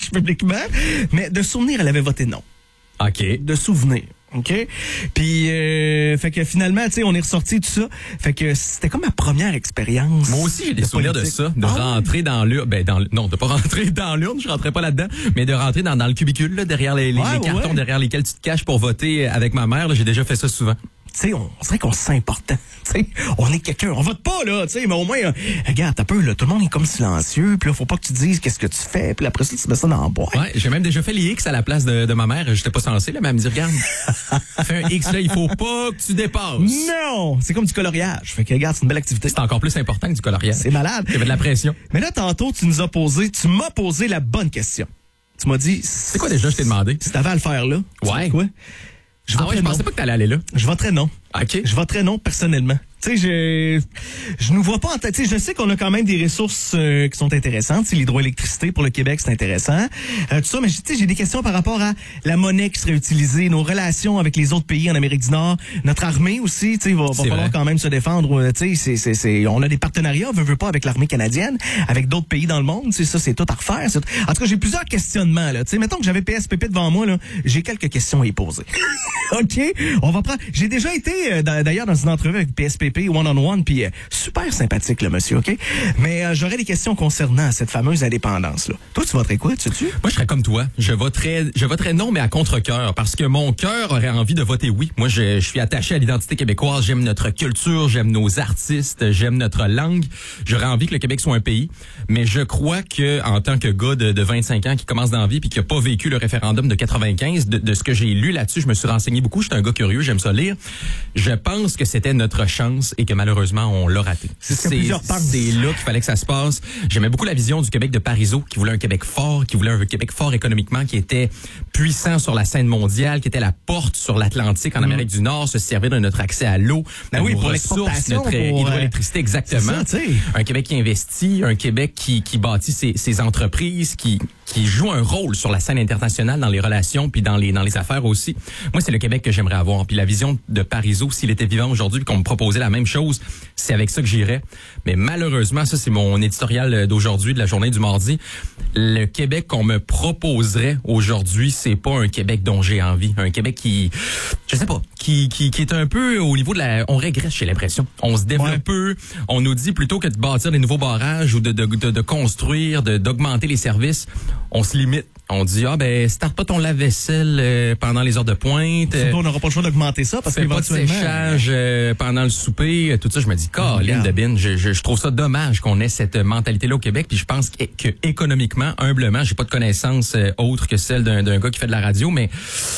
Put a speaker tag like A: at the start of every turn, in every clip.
A: publiquement. Mais de souvenir, elle avait voté non.
B: OK.
A: De souvenir. OK? Puis, fait que finalement, tu sais, on est ressorti tout ça. Fait que c'était comme ma première expérience.
B: Moi aussi, j'ai des souvenirs
A: politique.
B: de ça, de rentrer dans l'urne. Non, de pas rentrer dans l'urne, je rentrais pas là-dedans, mais de rentrer dans le cubicule, là, derrière les cartons, derrière lesquels tu te caches pour voter avec ma mère. Là, j'ai déjà fait ça souvent.
A: Tu sais, on dirait qu'on se sent important. Tu sais, on est quelqu'un. On vote pas, là, tu sais, mais au moins, regarde, t'as peu, là, tout le monde est comme silencieux, puis là, faut pas que tu dises qu'est-ce que tu fais, puis après ça, tu mets ça dans la boîte.
B: Ouais, j'ai même déjà fait les X à la place de ma mère. J'étais pas censé, là, mais elle me dit, regarde, fais un X, là, il faut pas que tu dépasses.
A: Non! C'est comme du coloriage. Fait que, regarde, c'est une belle activité.
B: C'est encore plus important que du coloriage.
A: C'est malade.
B: Il y avait de la pression.
A: Mais là, tantôt, tu m'as posé la bonne question. Tu m'as dit...
B: C'est quoi déjà, je t'ai demandé?
A: Si t'avais à le faire là.
B: Ouais.
A: Quoi? Je
B: pensais pas que t'allais aller là.
A: Je voterais non.
B: OK.
A: Je voterais non, personnellement. Tu sais, je nous vois pas en tête. Tu sais, je sais qu'on a quand même des ressources qui sont intéressantes. Tu sais, l'hydroélectricité pour le Québec, c'est intéressant. Tout ça, mais tu sais, j'ai des questions par rapport à la monnaie qui serait utilisée, nos relations avec les autres pays en Amérique du Nord, notre armée aussi. Tu sais, va falloir quand même se défendre. Tu sais, on a des partenariats, veut pas, avec l'armée canadienne, avec d'autres pays dans le monde. Tu sais, ça, c'est tout à refaire. En tout cas, j'ai plusieurs questionnements là. Tu sais, mettons que j'avais PSPP devant moi là, j'ai quelques questions à y poser. OK, on va prendre. J'ai déjà été d'ailleurs dans une entrevue avec PSPP one-on-one, puis super sympathique le monsieur, OK? Mais j'aurais des questions concernant cette fameuse indépendance-là. Toi, tu voterais quoi, tu sais-tu?
B: Moi, je serais comme toi. Je voterais non, mais à contre-cœur, parce que mon cœur aurait envie de voter oui. Moi, je suis attaché à l'identité québécoise. J'aime notre culture, j'aime nos artistes, j'aime notre langue. J'aurais envie que le Québec soit un pays. Mais je crois que, en tant que gars de 25 ans qui commence dans la vie puis qui a pas vécu le référendum de 95, de ce que j'ai lu là-dessus, je me suis renseigné beaucoup. J'étais un gars curieux, j'aime ça lire. Je pense que c'était notre chance et que malheureusement, on l'a raté. C'est là qu'il fallait que ça se passe. J'aimais beaucoup la vision du Québec de Parizeau, qui voulait un Québec fort, qui voulait un Québec fort économiquement, qui était puissant sur la scène mondiale, qui était la porte sur l'Atlantique en Amérique du Nord, se servir de notre accès à l'eau,
A: pour l'exportation,
B: notre hydroélectricité, exactement.
A: Ça,
B: un Québec qui investit, un Québec qui bâtit ses entreprises, qui joue un rôle sur la scène internationale dans les relations puis dans les affaires aussi. Moi, c'est le Québec que j'aimerais avoir. Puis la vision de Parizeau, s'il était vivant aujourd'hui, puis qu'on me proposait la même chose, c'est avec ça que j'irais. Mais malheureusement, ça, c'est mon éditorial d'aujourd'hui, de la journée du mardi. Le Québec qu'on me proposerait aujourd'hui, c'est pas un Québec dont j'ai envie. Un Québec qui est un peu au niveau de on régresse, j'ai l'impression. On se développe peu. On nous dit plutôt que de bâtir des nouveaux barrages ou de construire, d'augmenter les services, on se limite. On dit, starte pas ton lave-vaisselle pendant les heures de pointe.
A: On n'aura pas le choix d'augmenter ça parce qu'éventuellement...
B: Fais pas de séchage pendant le souper. Tout ça, je me dis, Caroline Debine, je trouve ça dommage qu'on ait cette mentalité-là au Québec. Puis je pense que économiquement, humblement, j'ai pas de connaissances autres que celle d'un gars qui fait de la radio, mais...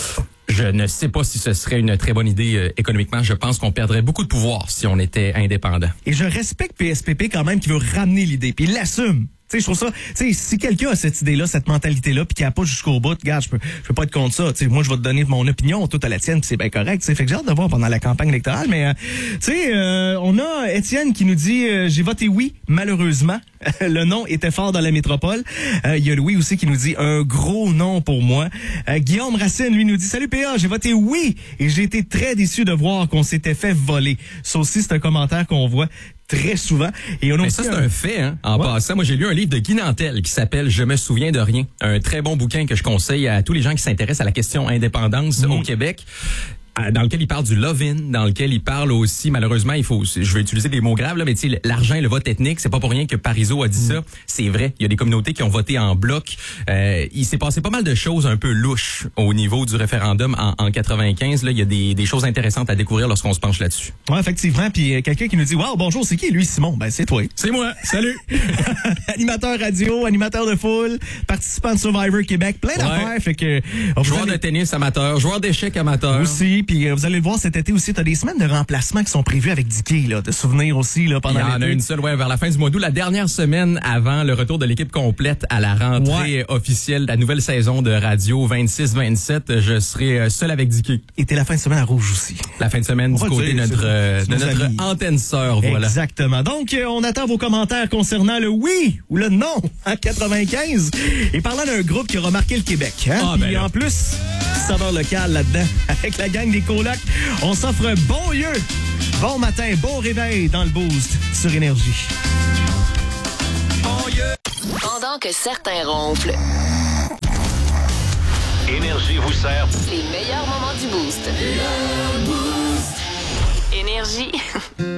B: Je ne sais pas si ce serait une très bonne idée économiquement. Je pense qu'on perdrait beaucoup de pouvoir si on était indépendant.
A: Et je respecte PSPP quand même qui veut ramener l'idée, puis il l'assume. Tu sais, je trouve ça, tu sais, si quelqu'un a cette idée-là, cette mentalité-là, puis qui a pas jusqu'au bout, regarde, je peux pas être contre ça. Tu sais, moi, je vais te donner mon opinion, toi, t'as la tienne, puis c'est bien correct. Tu sais, fait que j'ai hâte de voir pendant la campagne électorale. Mais, tu sais, on a Étienne qui nous dit, j'ai voté oui, malheureusement. Le non était fort dans la métropole. Il y a Louis aussi qui nous dit un gros non pour moi. Guillaume Racine, lui, nous dit, salut PA, j'ai voté oui et j'ai été très déçu de voir qu'on s'était fait voler. Ça aussi, c'est un commentaire qu'on voit très souvent. Et on a
B: ça, c'est un fait, hein. En passant, moi, j'ai lu un livre de Guy Nantel qui s'appelle « Je me souviens de rien ». Un très bon bouquin que je conseille à tous les gens qui s'intéressent à la question indépendance au Québec. Dans lequel il parle du love-in, dans lequel il parle aussi, malheureusement, je vais utiliser des mots graves, là, mais tu sais, l'argent et le vote ethnique, c'est pas pour rien que Parizeau a dit ça. C'est vrai. Il y a des communautés qui ont voté en bloc. Il s'est passé pas mal de choses un peu louches au niveau du référendum en 95. Là, il y a des choses intéressantes à découvrir lorsqu'on se penche là-dessus.
A: Ouais, effectivement. Puis quelqu'un qui nous dit, wow, bonjour, c'est qui lui, Simon? Ben, c'est toi.
B: C'est moi. Salut.
A: Animateur radio, animateur de foule, participant de Survivor Québec, plein d'affaires. Fait que,
B: joueur de tennis amateur, joueur d'échecs amateur.
A: Aussi. Puis vous allez le voir cet été aussi, t'as des semaines de remplacement qui sont prévues avec Dicky, là, de souvenirs aussi là pendant l'été.
B: Il y en a une seule, vers la fin du mois d'août, la dernière semaine avant le retour de l'équipe complète à la rentrée officielle de la nouvelle saison de radio 26-27. Je serai seul avec Dicky.
A: Et t'es la fin de semaine à Rouge aussi.
B: La fin de semaine du côté de notre antenne sœur, voilà.
A: Exactement. Donc, on attend vos commentaires concernant le oui ou le non en 95. Et parlant d'un groupe qui aura marqué le Québec, hein? Puis en plus, saveur locale là-dedans, avec la gang des colocs, on s'offre un bon lieu, bon matin, bon réveil dans le Boost sur Énergie.
C: Pendant que certains ronflent, vous sert
D: Les meilleurs moments du Boost. Énergie.